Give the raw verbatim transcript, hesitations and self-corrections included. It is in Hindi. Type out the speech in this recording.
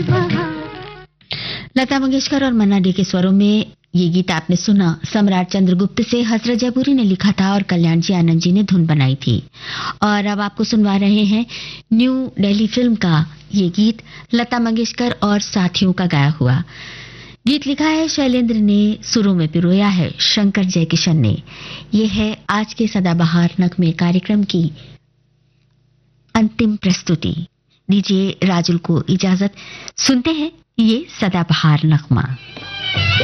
लता मंगेशकर और मन्ना डे के स्वरों में ये गीत आपने सुना। सम्राट चंद्रगुप्त से हसरत जयपुरी ने लिखा था और कल्याण जी आनंद जी ने धुन बनाई थी। और अब आपको सुनवा रहे हैं न्यू दिल्ली फिल्म का ये गीत, लता मंगेशकर और साथियों का गाया हुआ। गीत लिखा है शैलेंद्र ने, सुरों में पिरोया है शंकर जयकिशन ने। ये है आज के सदाबहार नगमे कार्यक्रम की अंतिम प्रस्तुति। दीजिए राजुल को इजाजत, सुनते हैं ये सदाबहार नगमा।